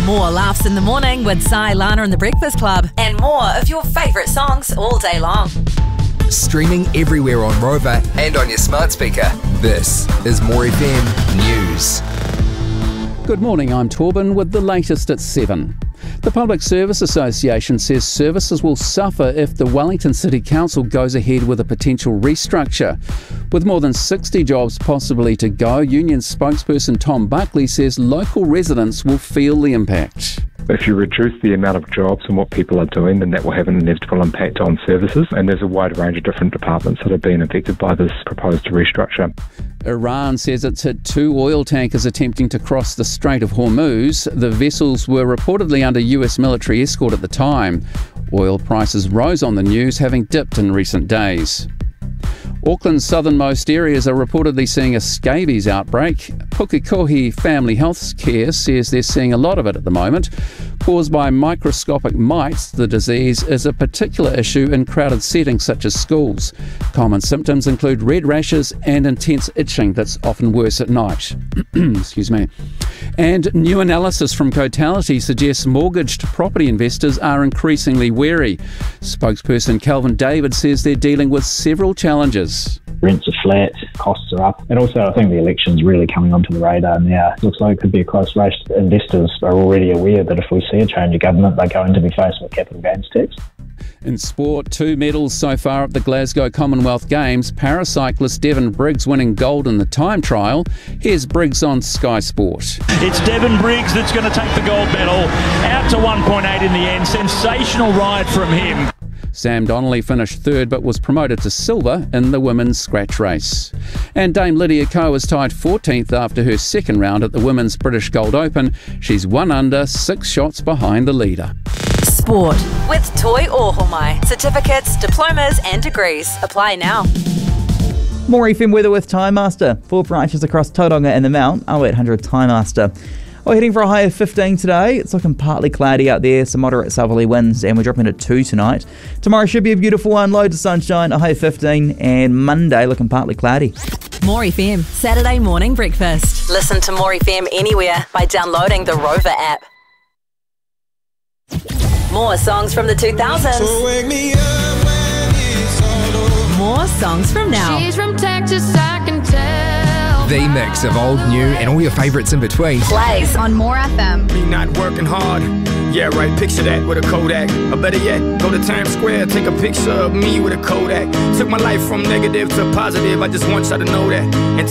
More laughs in the morning with Si, Lana and the Breakfast Club. And more of your favourite songs all day long. Streaming everywhere on Rover and on your smart speaker. This is More FM News. Good morning, I'm Torben with the latest at 7. The Public Service Association says services will suffer if the Wellington City Council goes ahead with a potential restructure. With more than 60 jobs possibly to go, union spokesperson Tom Buckley says local residents will feel the impact. If you reduce the amount of jobs and what people are doing, then that will have an inevitable impact on services. And there's a wide range of different departments that have been affected by this proposed restructure. Iran says it's hit 2 oil tankers attempting to cross the Strait of Hormuz. The vessels were reportedly under US military escort at the time. Oil prices rose on the news, having dipped in recent days. Auckland's southernmost areas are reportedly seeing a scabies outbreak. Pukekohe Family Health Care says they're seeing a lot of it at the moment. Caused by microscopic mites, the disease is a particular issue in crowded settings such as schools. Common symptoms include red rashes and intense itching that's often worse at night. Excuse me. And new analysis from Cotality suggests mortgaged property investors are increasingly wary. Spokesperson Calvin David says they're dealing with several challenges. Rents are flat, costs are up, and also I think the election's really coming onto the radar now. It looks like it could be a close race. Investors are already aware that if we see a change of government, they're going to be faced with capital gains tax. In sport, 2 medals so far at the Glasgow Commonwealth Games. Paracyclist Devon Briggs winning gold in the time trial. Here's Briggs on Sky Sport. It's Devon Briggs that's going to take the gold medal. Out to 1.8 in the end. Sensational ride from him. Sam Donnelly finished third but was promoted to silver in the women's scratch race. And Dame Lydia Ko is tied 14th after her second round at the Women's British Gold Open. She's 1 under, 6 shots behind the leader. Sport with Toi Ohomai. Certificates, diplomas and degrees. Apply now. More FM weather with Time Master. 4 branches across Tauranga and the Mount. 0800 Time Master. We're heading for a high of 15 today. It's looking partly cloudy out there, some moderate southerly winds, and we're dropping to 2 tonight. Tomorrow should be a beautiful one, loads of sunshine, a high of 15, and Monday looking partly cloudy. More FM, Saturday morning breakfast. Listen to More FM anywhere by downloading the Rover app. More songs from the 2000s. So wake me up when it's all over. More songs from now. She's from Texas, I can tell. The mix of old, new and all your favourites in between. Plays On More FM. Me not working hard. Yeah, right, picture that with a Kodak. Or better yet, go to Times Square, take a picture of me with a Kodak. Took my life from negative to positive, I just want y'all to know that. And